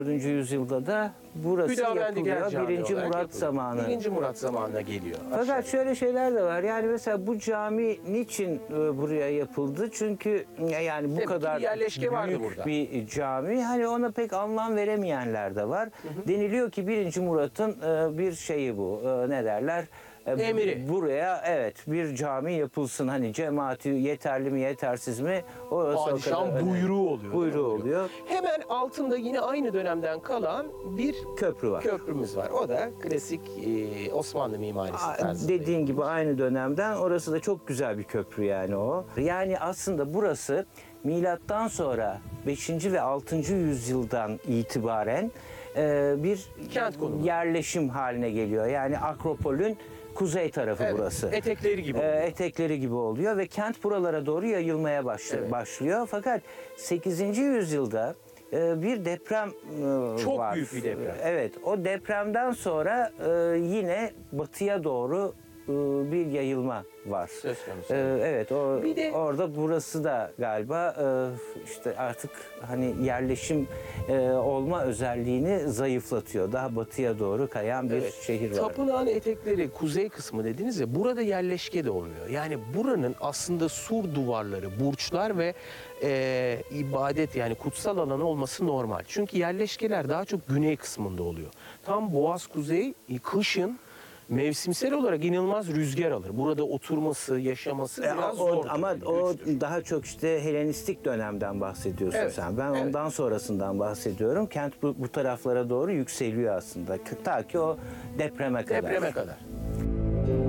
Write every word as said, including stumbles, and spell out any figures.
dördüncü yüzyılda da burası Hüdavendigar yapılıyor. Camii Birinci olarak Murat yapılıyor. zamanı. Birinci Murat zamanına geliyor. Fakat aşağı. şöyle şeyler de var. Yani mesela bu cami niçin e, buraya yapıldı? Çünkü e, yani bu Tabii ki kadar bir yerleşke vardı büyük burada. bir cami. Hani ona pek anlam veremeyenler de var. Deniliyor ki birinci Murat'ın e, bir şeyi bu. E, ne derler? E, Emri. Buraya evet bir cami yapılsın. Hani cemaati yeterli mi yetersiz mi? Orası o Padişahın kadar önemli. buyruğu oluyor. Buyruğu oluyor. Hemen altında yine aynı dönemden kalan bir Köprü var. köprümüz var. O da klasik e, Osmanlı mimarisi Aa, tarzı. Dediğin gibi aynı dönemden orası da çok güzel bir köprü yani o. Yani aslında burası milattan sonra beşinci ve altıncı yüzyıldan itibaren e, bir Kent konumu. yerleşim haline geliyor. Yani Akropol'ün kuzey tarafı Evet, burası. etekleri gibi. E, etekleri gibi oluyor ve kent buralara doğru yayılmaya başlıyor. Evet. başlıyor. Fakat sekizinci yüzyılda e, bir deprem e, Çok var. büyük bir deprem. Evet, o depremden sonra e, yine batıya doğru e, bir yayılma var. Söz konusu. E, evet, o Bir de- orada burası da galiba e, işte artık hani yerleşim e, olma özelliğini zayıflatıyor. Daha batıya doğru kayan bir Evet. şehir var. Tapınağın etekleri kuzey kısmı dediniz ya, burada yerleşke de olmuyor. Yani buranın aslında sur duvarları, burçlar ve e, ibadet yani kutsal alanı olması normal. Çünkü yerleşkeler daha çok güney kısmında oluyor. Tam Boğaz Kuzey e, kışın mevsimsel olarak inanılmaz rüzgar alır. Burada oturması, yaşaması E, biraz o- zor. ama tabii, o güçtür. daha çok işte Helenistik dönemden bahsediyorsun Evet, sen. Ben evet. ondan sonrasından bahsediyorum. Kent bu, bu taraflara doğru yükseliyor aslında. Ta ki o depreme kadar. Depreme kadar.